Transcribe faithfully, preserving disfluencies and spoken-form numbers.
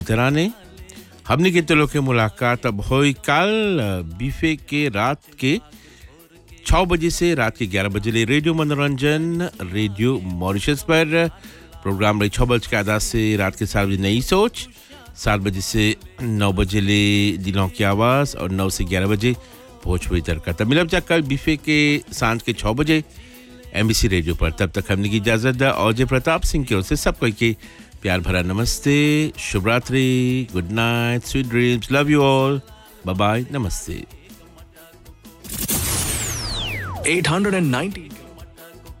तराने हमने के तलो के मुलाकात अब होई कल बीफे के रात के छः बजे से रात के ग्यारह बजे ले रेडियो मनोरंजन रेडियो मॉरिशस पर प्रोग्राम रही छः बज के आधा से रात के सात बजे नई सोच, सात बजे से नौ बजे ले दिलों की आवाज़ और नौ से ग्यारह बजे भोजपुरी तड़का। तब मिलब जा कल बीफे के सांझ के छः बजे एमबीसी रेडियो पर। तब तक हमने की इजाज़त दा और जय प्रताप सिंह की ओर से सब कोई के प्यार भरा नमस्ते, शुभ रात्रि, good night, sweet dreams, love you all, by by, नमस्ते। eight hundred ninety